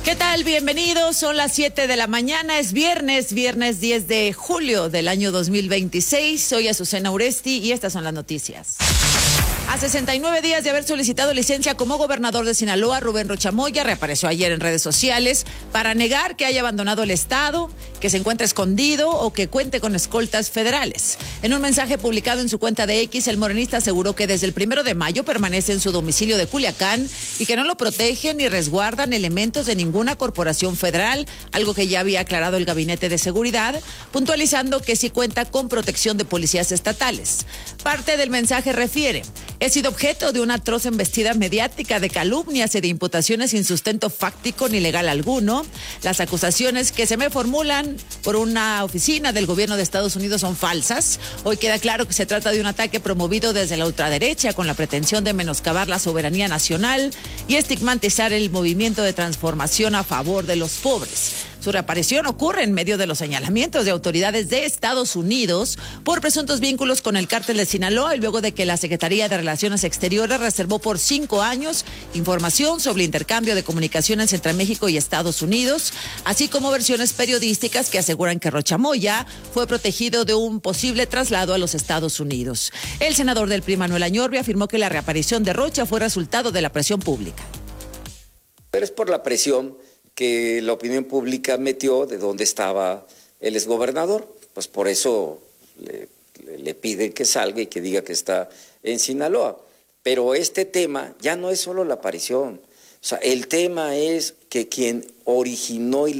¿Qué tal? Bienvenidos, son las 7 de la mañana, es viernes 10 de julio del año 2026. Soy Azucena Uresti y estas son las noticias. A 69 días de haber solicitado licencia como gobernador de Sinaloa, Rubén Rocha Moya reapareció ayer en redes sociales para negar que haya abandonado el estado, que se encuentra escondido o que cuente con escoltas federales. En un mensaje publicado en su cuenta de X, el morenista aseguró que desde el 1 de mayo permanece en su domicilio de Culiacán y que no lo protegen ni resguardan elementos de ninguna corporación federal, algo que ya había aclarado el Gabinete de Seguridad, puntualizando que sí cuenta con protección de policías estatales. Parte del mensaje refiere: he sido objeto de una atroz embestida mediática de calumnias y de imputaciones sin sustento fáctico ni legal alguno. Las acusaciones que se me formulan por una oficina del gobierno de Estados Unidos son falsas. Hoy queda claro que se trata de un ataque promovido desde la ultraderecha con la pretensión de menoscabar la soberanía nacional y estigmatizar el movimiento de transformación a favor de los pobres. Su reaparición ocurre en medio de los señalamientos de autoridades de Estados Unidos por presuntos vínculos con el cártel de Sinaloa y luego de que la Secretaría de Relaciones Exteriores reservó por 5 años información sobre el intercambio de comunicaciones entre México y Estados Unidos, así como versiones periodísticas que aseguran que Rocha Moya fue protegido de un posible traslado a los Estados Unidos. El senador del PRI, Manuel Añorbe, afirmó que la reaparición de Rocha fue resultado de la presión pública. Pero es por la presión que la opinión pública metió de dónde estaba el exgobernador. Pues por eso le piden que salga y que diga que está en Sinaloa. Pero este tema ya no es solo la aparición. O sea, el tema es que quien originó y